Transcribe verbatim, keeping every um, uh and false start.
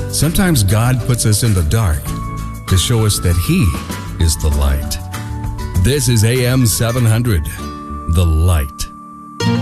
Sometimes God puts us in the dark to show us that He is the light. This is A M seven hundred, The Light.